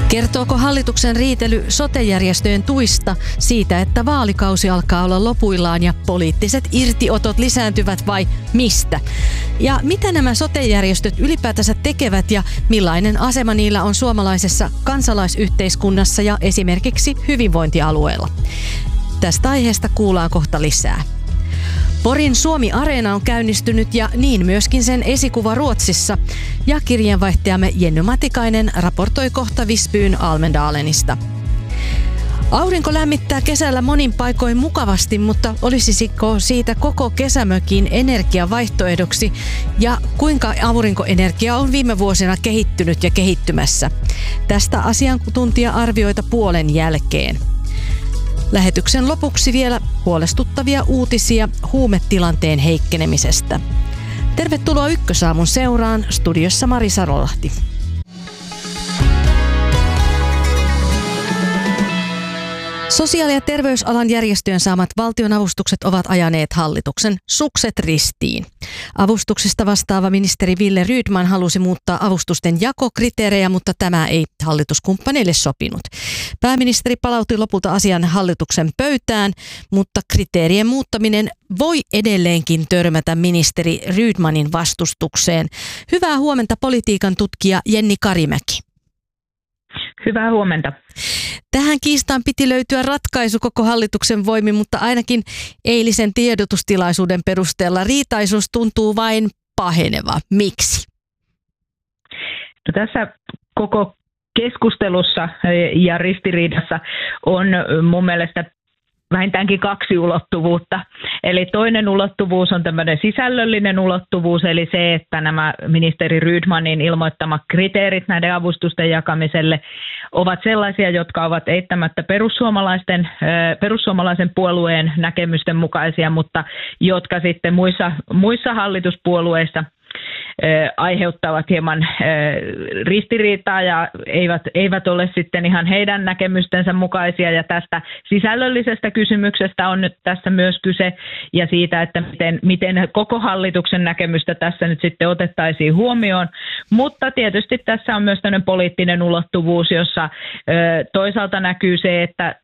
Kertooko hallituksen riitely sote-järjestöjen tuista siitä, että vaalikausi alkaa olla lopuillaan ja poliittiset irtiotot lisääntyvät vai mistä? Ja mitä nämä sote-järjestöt ylipäätänsä tekevät ja millainen asema niillä on suomalaisessa kansalaisyhteiskunnassa ja esimerkiksi hyvinvointialueella? Tästä aiheesta kuullaan kohta lisää. Porin Suomi-areena on käynnistynyt ja niin myöskin sen esikuva Ruotsissa. Ja kirjeenvaihtajamme Jenny Matikainen raportoi kohta Visbyyn Almendalenista. Aurinko lämmittää kesällä monin paikoin mukavasti, mutta olisiko siitä koko kesämökin energiavaihtoehdoksi? Ja kuinka aurinkoenergia on viime vuosina kehittynyt ja kehittymässä? Tästä asiantuntija-arvioita puolen jälkeen. Lähetyksen lopuksi vielä huolestuttavia uutisia huumetilanteen heikkenemisestä. Tervetuloa Ykkösaamun seuraan, studiossa Marisa Rolahti. Sosiaali- ja terveysalan järjestöjen saamat valtionavustukset ovat ajaneet hallituksen sukset ristiin. Avustuksista vastaava ministeri Wille Rydman halusi muuttaa avustusten jakokriteerejä, mutta tämä ei hallituskumppaneille sopinut. Pääministeri palautti lopulta asian hallituksen pöytään, mutta kriteerien muuttaminen voi edelleenkin törmätä ministeri Rydmanin vastustukseen. Hyvää huomenta politiikan tutkija Jenni Karimäki. Hyvää huomenta. Tähän kiistaan piti löytyä ratkaisu koko hallituksen voimin, mutta ainakin eilisen tiedotustilaisuuden perusteella riitaisuus tuntuu vain paheneva. Miksi? No, tässä koko keskustelussa ja ristiriidassa on mun mielestä vähintäänkin kaksi ulottuvuutta. Eli toinen ulottuvuus on tämmöinen sisällöllinen ulottuvuus, eli se, että nämä ministeri Rydmanin ilmoittamat kriteerit näiden avustusten jakamiselle ovat sellaisia, jotka ovat eittämättä perussuomalaisen puolueen näkemysten mukaisia, mutta jotka sitten muissa hallituspuolueissa aiheuttavat hieman ristiriitaa ja eivät ole sitten ihan heidän näkemystensä mukaisia. Ja tästä sisällöllisestä kysymyksestä on nyt tässä myös kyse ja siitä, että miten koko hallituksen näkemystä tässä nyt sitten otettaisiin huomioon. Mutta tietysti tässä on myös tämmöinen poliittinen ulottuvuus, jossa toisaalta näkyy se, että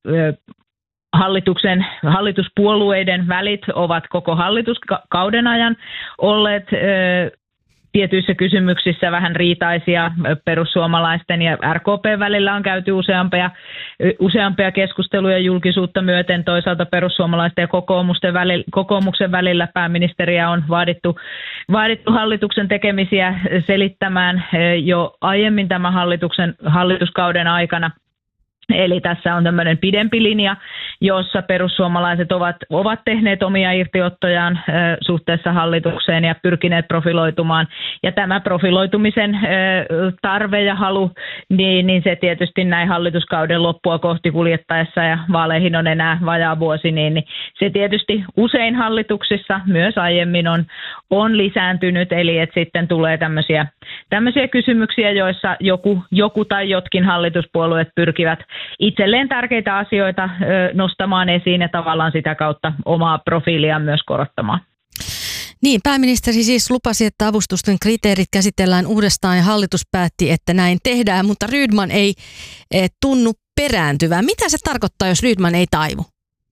hallituspuolueiden välit ovat koko hallituskauden ajan olleet tietyissä kysymyksissä vähän riitaisia. Perussuomalaisten ja RKP:n välillä on käyty useampia keskusteluja julkisuutta myöten. Toisaalta perussuomalaisten ja kokoomuksen välillä pääministeriä on vaadittu hallituksen tekemisiä selittämään jo aiemmin tämän hallituskauden aikana. Eli tässä on tämmöinen pidempi linja, jossa perussuomalaiset ovat tehneet omia irtiottojaan suhteessa hallitukseen ja pyrkineet profiloitumaan. Ja tämä profiloitumisen tarve ja halu, niin se tietysti näin hallituskauden loppua kohti kuljettaessa ja vaaleihin on enää vajaa vuosi, niin se tietysti usein hallituksissa myös aiemmin on lisääntynyt. Eli että sitten tulee tämmöisiä kysymyksiä, joissa joku tai jotkin hallituspuolueet pyrkivät itselleen tärkeitä asioita nostamaan esiin ja tavallaan sitä kautta omaa profiiliaan myös korottamaan. Niin, pääministeri siis lupasi, että avustusten kriteerit käsitellään uudestaan ja hallitus päätti, että näin tehdään, mutta Rydman ei tunnu perääntyvän. Mitä se tarkoittaa, jos Rydman ei taivu?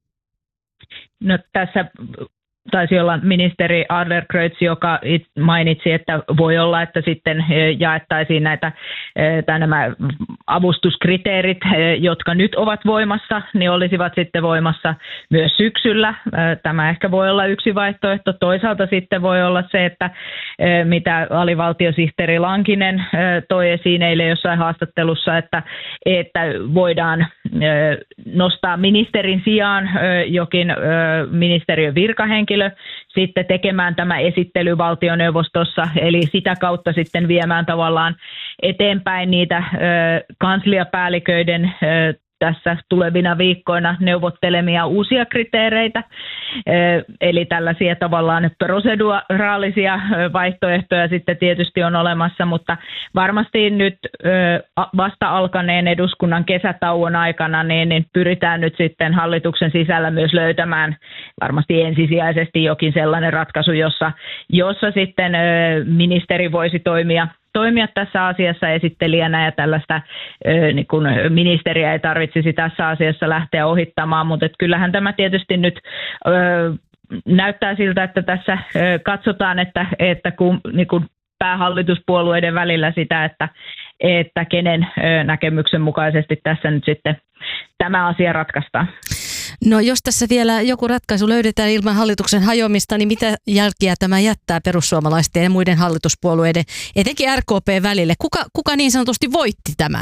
No, tässä taisi olla ministeri Adlercreutz, joka mainitsi, että voi olla, että sitten jaettaisiin nämä avustuskriteerit, jotka nyt ovat voimassa, niin olisivat sitten voimassa myös syksyllä. Tämä ehkä voi olla yksi vaihtoehto. Toisaalta sitten voi olla se, että mitä alivaltiosihteeri Lankinen toi esiin eilen jossain haastattelussa, että voidaan nostaa ministerin sijaan jokin ministeriön virkahenkilö sitten tekemään tämä esittely valtioneuvostossa, eli sitä kautta sitten viemään tavallaan eteenpäin niitä kansliapäälliköiden tässä tulevina viikkoina neuvottelemia uusia kriteereitä. Eli tällaisia tavallaan proseduraalisia vaihtoehtoja sitten tietysti on olemassa, mutta varmasti nyt vasta alkaneen eduskunnan kesätauon aikana niin pyritään nyt sitten hallituksen sisällä myös löytämään varmasti ensisijaisesti jokin sellainen ratkaisu, jossa sitten ministeri voisi toimia toimia tässä asiassa esittelijänä ja tällaista niin kuin ministeriä ei tarvitsisi tässä asiassa lähteä ohittamaan, mutta kyllähän tämä tietysti nyt näyttää siltä, että tässä katsotaan, että kun niin kuin päähallituspuolueiden välillä sitä, että kenen näkemyksen mukaisesti tässä nyt sitten tämä asia ratkaistaan. No jos tässä vielä joku ratkaisu löydetään ilman hallituksen hajoamista, niin mitä jälkiä tämä jättää perussuomalaisten ja muiden hallituspuolueiden, etenkin RKP välille? Kuka niin sanotusti voitti tämän?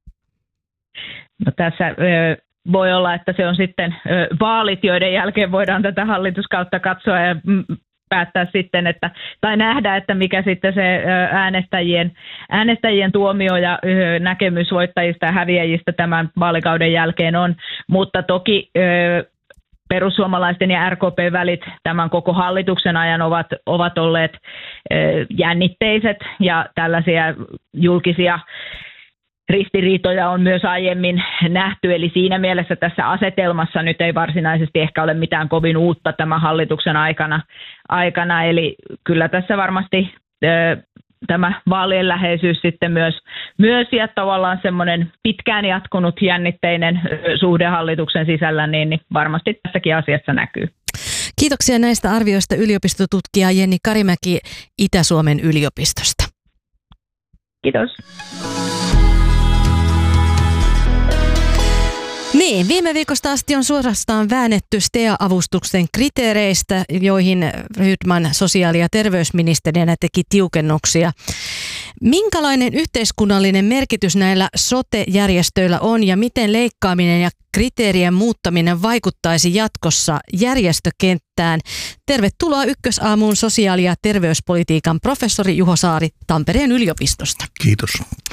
No tässä voi olla, että se on sitten vaalit, joiden jälkeen voidaan tätä hallituskautta katsoa ja päättää sitten, tai nähdä, että mikä sitten se äänestäjien tuomio ja näkemys voittajista ja häviäjistä tämän vaalikauden jälkeen on, mutta toki perussuomalaisten ja RKP välit tämän koko hallituksen ajan ovat olleet jännitteiset ja tällaisia julkisia ristiriitoja on myös aiemmin nähty, eli siinä mielessä tässä asetelmassa nyt ei varsinaisesti ehkä ole mitään kovin uutta tämän hallituksen aikana, eli kyllä tässä varmasti tämä vaalien läheisyys sitten myös ja tavallaan semmoinen pitkään jatkunut jännitteinen suhde hallituksen sisällä, niin varmasti tässäkin asiassa näkyy. Kiitoksia näistä arvioista yliopistotutkija Jenni Karimäki Itä-Suomen yliopistosta. Kiitos. Niin, viime viikosta asti on suorastaan väännetty STEA-avustuksen kriteereistä, joihin Rydman sosiaali- ja terveysministerinä teki tiukennuksia. Minkälainen yhteiskunnallinen merkitys näillä sote-järjestöillä on ja miten leikkaaminen ja kriteerien muuttaminen vaikuttaisi jatkossa järjestökenttään? Tervetuloa Ykkösaamuun sosiaali- ja terveyspolitiikan professori Juho Saari Tampereen yliopistosta. Kiitos.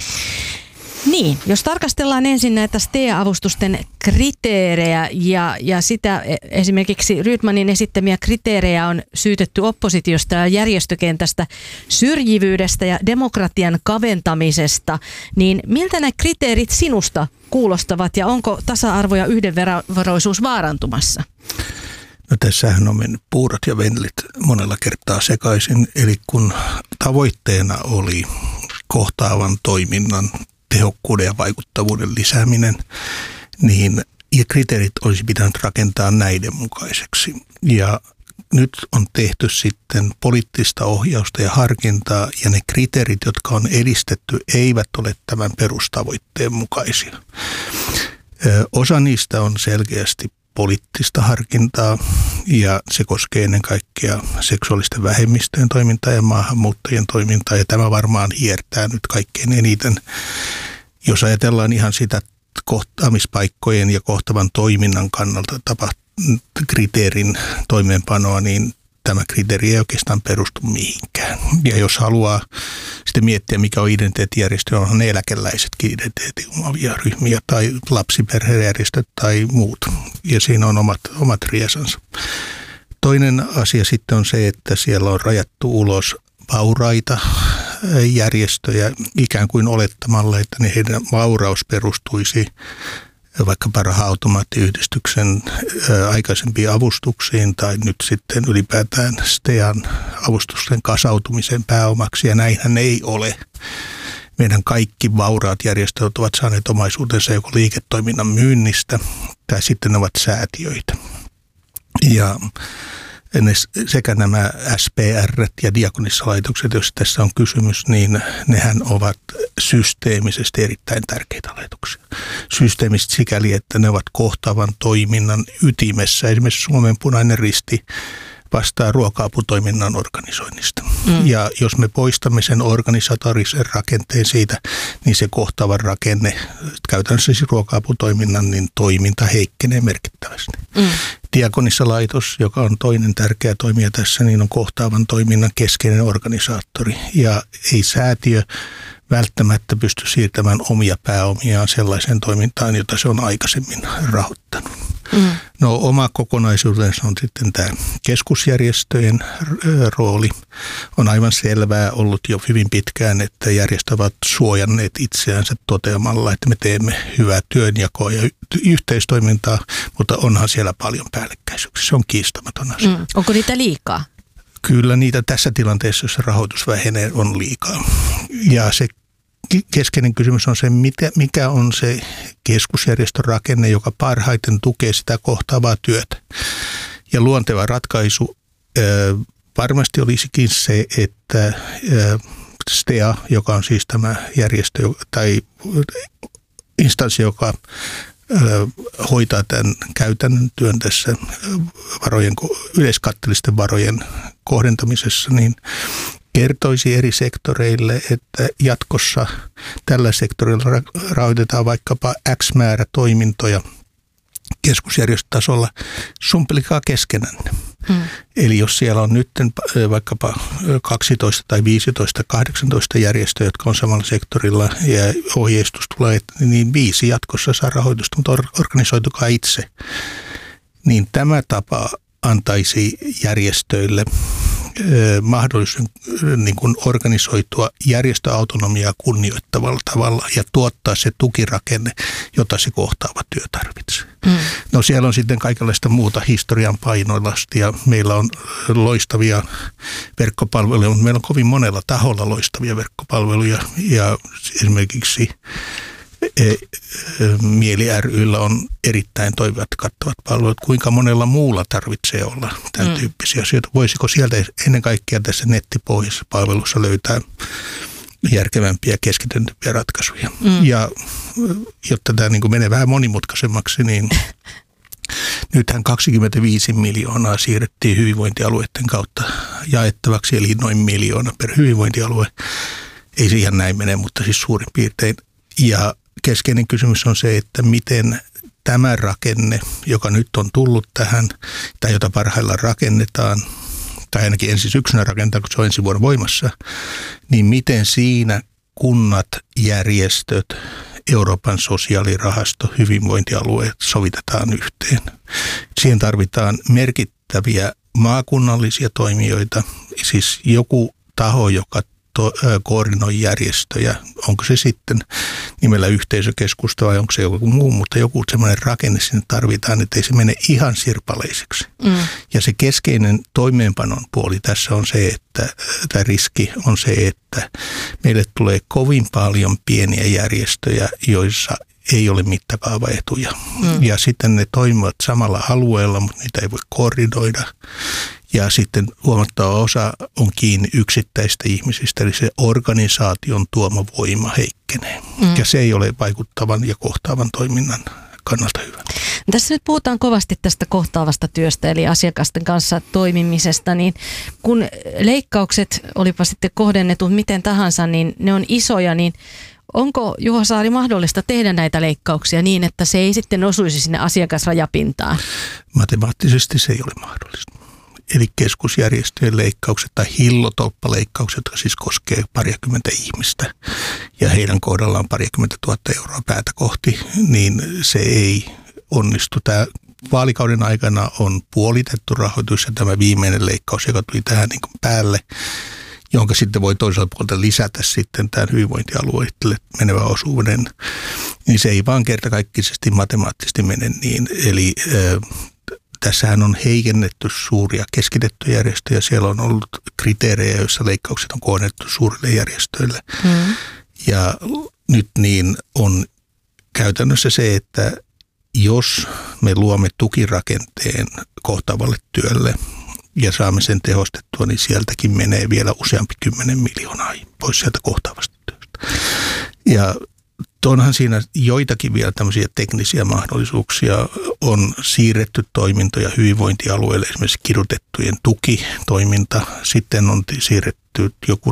Niin, jos tarkastellaan ensin näitä STEA-avustusten kriteerejä ja sitä esimerkiksi Rydmanin esittämiä kriteerejä on syytetty oppositiosta ja järjestökentästä syrjivyydestä ja demokratian kaventamisesta, niin miltä nämä kriteerit sinusta kuulostavat ja onko tasa-arvo ja yhdenveroisuus vaarantumassa? No tässähän on mennyt puurot ja vellit monella kertaa sekaisin, eli kun tavoitteena oli kohtaavan toiminnan tehokkuuden ja vaikuttavuuden lisääminen, niin ja kriteerit olisi pitänyt rakentaa näiden mukaiseksi. Ja nyt on tehty sitten poliittista ohjausta ja harkintaa, ja ne kriteerit, jotka on edistetty, eivät ole tämän perustavoitteen mukaisia. Osa niistä on selkeästi poliittista harkintaa, ja se koskee ennen kaikkea seksuaalisten vähemmistöjen toimintaa ja maahanmuuttajien toimintaa, ja tämä varmaan hiertää nyt kaikkein eniten. Jos ajatellaan ihan sitä kohtaamispaikkojen ja kohtavan toiminnan kannalta kriteerin toimeenpanoa, niin tämä kriteeri ei oikeastaan perustu mihinkään. Ja jos haluaa sitten miettiä, mikä on identiteettijärjestö, onhan ne eläkeläisetkin identiteetin omavia ryhmiä tai lapsiperhejärjestöt tai muut. Ja siinä on omat riesansa. Toinen asia sitten on se, että siellä on rajattu ulos vauraita järjestöjä ikään kuin olettamalla, että heidän vauraus perustuisi vaikkapa Raha-automaattiyhdistyksen aikaisempiin avustuksiin tai nyt sitten ylipäätään STEAn avustusten kasautumisen pääomaksi, ja näinhän ei ole. Meidän kaikki vauraat järjestöt ovat saaneet omaisuutensa joko liiketoiminnan myynnistä tai sitten ne ovat säätiöitä. Ja sekä nämä SPR ja diakonissalaitokset, jos tässä on kysymys, niin nehän ovat systeemisesti erittäin tärkeitä laitoksia. Systeemisesti sikäli, että ne ovat kohtaavan toiminnan ytimessä. Esimerkiksi Suomen Punainen Risti vastaa ruoka-aputoiminnan organisoinnista. Ja jos me poistamme sen organisatorisen rakenteen siitä, niin se kohtaava rakenne, käytännössä siis ruoka-aputoiminnan, niin toiminta heikkenee merkittävästi. Diakonissalaitos, joka on toinen tärkeä toimija tässä, niin on kohtaavan toiminnan keskeinen organisaattori. Ja ei säätiö välttämättä pysty siirtämään omia pääomiaan sellaiseen toimintaan, jota se on aikaisemmin rahoittanut. No oma kokonaisuutensa on sitten tämä keskusjärjestöjen rooli. On aivan selvää ollut jo hyvin pitkään, että järjestöt ovat suojanneet itseänsä toteamalla, että me teemme hyvää työnjakoa ja yhteistoimintaa, mutta onhan siellä paljon päällekkäisyyksiä. Se on kiistamaton asia. Onko niitä liikaa? Kyllä niitä tässä tilanteessa, jos rahoitus vähenee, on liikaa. Ja se keskeinen kysymys on se, mikä on se keskusjärjestön rakenne, joka parhaiten tukee sitä kohtaavaa työtä. Ja luonteva ratkaisu varmasti olisikin se, että STEA, joka on siis tämä järjestö tai instanssi, joka hoitaa tämän käytännön työn tässä yleiskatteellisten varojen kohdentamisessa, niin kertoisi eri sektoreille, että jatkossa tällä sektorilla rahoitetaan vaikkapa X määrä toimintoja keskusjärjestötasolla, sumpelikaa keskenänne. Eli jos siellä on nyt vaikkapa 12 tai 15, 18 järjestöjä, jotka on samalla sektorilla ja ohjeistus tulee, niin 5 jatkossa saa rahoitusta, mutta organisoitukaa itse. Niin tämä tapa antaisi järjestöille mahdollisuuden niin kuin organisoitua järjestöautonomiaa kunnioittavalla tavalla ja tuottaa se tukirakenne, jota se kohtaava työ tarvitsee. No siellä on sitten kaikenlaista muuta historian painoilastia. Meillä on loistavia verkkopalveluja, mutta meillä on kovin monella taholla loistavia verkkopalveluja ja esimerkiksi Mieli ry:llä on erittäin toimivat kattavat palvelut. Kuinka monella muulla tarvitsee olla tämän tyyppisiä asioita? Voisiko sieltä ennen kaikkea tässä nettipohjaisessa palvelussa löytää järkevämpiä keskityntympiä ratkaisuja? Ja jotta tämä niin kuin menee vähän monimutkaisemmaksi, niin nythän 25 miljoonaa siirrettiin hyvinvointialueiden kautta jaettavaksi, eli noin 1 miljoona per hyvinvointialue. Ei se ihan näin mene, mutta siis suurin piirtein. Ja keskeinen kysymys on se, että miten tämä rakenne, joka nyt on tullut tähän, tai jota parhaillaan rakennetaan, tai ainakin ensi syksynä rakennetaan, kun se on ensi vuonna voimassa, niin miten siinä kunnat, järjestöt, Euroopan sosiaalirahasto, hyvinvointialueet sovitetaan yhteen. Siihen tarvitaan merkittäviä maakunnallisia toimijoita, siis joku taho, joka koordinoi järjestöjä, onko se sitten nimellä yhteisökeskusta vai onko se joku muu, mutta joku semmoinen rakenne sinne tarvitaan, että ei se mene ihan sirpaleiseksi. Ja se keskeinen toimeenpanon puoli tässä on se, että tämä riski on se, että meille tulee kovin paljon pieniä järjestöjä, joissa ei ole mittakaavaetuja. Ja sitten ne toimivat samalla alueella, mutta niitä ei voi koordinoida. Ja sitten huomattava osa on kiinni yksittäistä ihmisistä, eli se organisaation tuoma voima heikkenee. Ja se ei ole vaikuttavan ja kohtaavan toiminnan kannalta hyvä. Tässä nyt puhutaan kovasti tästä kohtaavasta työstä, eli asiakasten kanssa toimimisesta, niin kun leikkaukset, olipa sitten kohdennetut miten tahansa, niin ne on isoja, niin onko, Juho Saari, mahdollista tehdä näitä leikkauksia niin, että se ei sitten osuisi sinne asiakasrajapintaan? Matemaattisesti se ei ole mahdollista. Eli keskusjärjestöjen leikkaukset tai hillotolppaleikkaukset, jotka siis koskee 20 ihmistä ja heidän kohdallaan 20 000 euroa päätä kohti, niin se ei onnistu. Tämä vaalikauden aikana on puolitettu rahoitus ja tämä viimeinen leikkaus, joka tuli tähän niin kuin päälle, jonka sitten voi toisaalta puolelta lisätä sitten tämän hyvinvointialueille menevä osuuden, niin se ei vaan kertakaikkisesti matemaattisesti mene niin. Eli tässähän on heikennetty suuria keskitettyjä järjestöjä. Siellä on ollut kriteerejä, joissa leikkaukset on kohdennettu suurille järjestöille. Ja nyt niin on käytännössä se, että jos me luomme tukirakenteen kohtaavalle työlle ja saamme sen tehostettua, niin sieltäkin menee vielä useampi 10 miljoonaa pois sieltä kohtaavasta työstä. Ja onhan siinä joitakin vielä tämmöisiä teknisiä mahdollisuuksia. On siirretty toimintoja hyvinvointialueelle, esimerkiksi kidutettujen tukitoiminta. Sitten on siirretty joku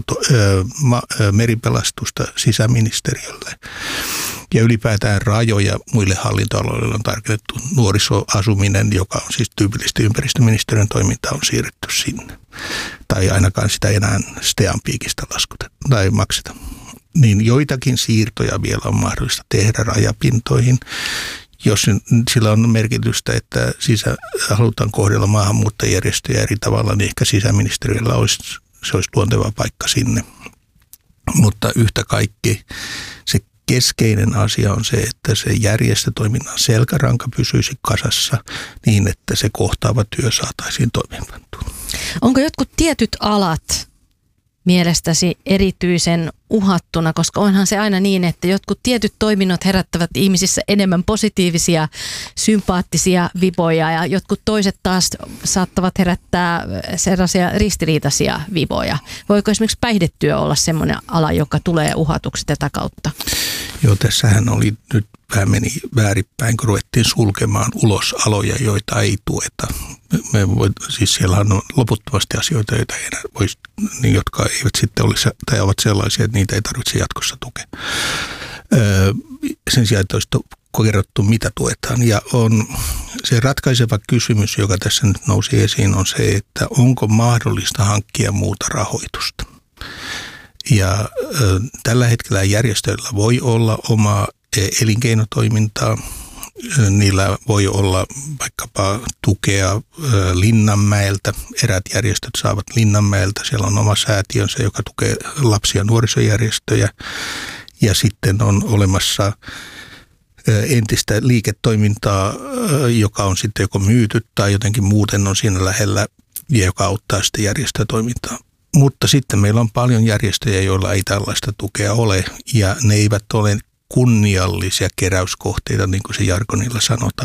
meripelastusta sisäministeriölle. Ja ylipäätään rajoja muille hallintoaloille on tarkoitettu. Nuorisoasuminen, joka on siis tyypillisesti ympäristöministeriön toiminta, on siirretty sinne. Tai ainakaan sitä enää STEAn piikistä laskuteta tai makseta. Niin joitakin siirtoja vielä on mahdollista tehdä rajapintoihin, jos sillä on merkitystä, että halutaan kohdella maahanmuuttajajärjestöjä eri tavalla, niin ehkä sisäministeriöllä se olisi luonteva paikka sinne. Mutta yhtä kaikki se keskeinen asia on se, että se järjestötoiminnan selkäranka pysyisi kasassa niin, että se kohtaava työ saataisiin toimeenpantua. Onko jotkut tietyt alat mielestäsi erityisen uhattuna, koska onhan se aina niin, että jotkut tietyt toiminnot herättävät ihmisissä enemmän positiivisia, sympaattisia viboja ja jotkut toiset taas saattavat herättää sellaisia ristiriitaisia viboja. Voiko esimerkiksi päihdetyö olla semmoinen ala, joka tulee uhatuksi tätä kautta? Joo, tässähän oli nyt vähän meni väärinpäin, kun ruvettiin sulkemaan ulos aloja, joita ei tueta. Siis siellä on loputtomasti asioita, joita ei enää voisi, niin jotka eivät sitten olisi, tai ovat sellaisia, että niitä ei tarvitse jatkossa tukea. Sen sijaan, että olisi kerrottu, mitä tuetaan. Ja on se ratkaiseva kysymys, joka tässä nyt nousi esiin, on se, että onko mahdollista hankkia muuta rahoitusta. Ja tällä hetkellä järjestöillä voi olla omaa elinkeinotoimintaa. Niillä voi olla vaikkapa tukea Linnanmäeltä. Eräät järjestöt saavat Linnanmäeltä. Siellä on oma säätiönsä, joka tukee lapsi- ja nuorisojärjestöjä. Ja sitten on olemassa entistä liiketoimintaa, joka on sitten joko myyty tai jotenkin muuten on siinä lähellä ja joka auttaa sitä järjestötoimintaa. Mutta sitten meillä on paljon järjestöjä, joilla ei tällaista tukea ole ja ne eivät ole kunniallisia keräyskohteita, niin kuin se jargonilla sanotaan.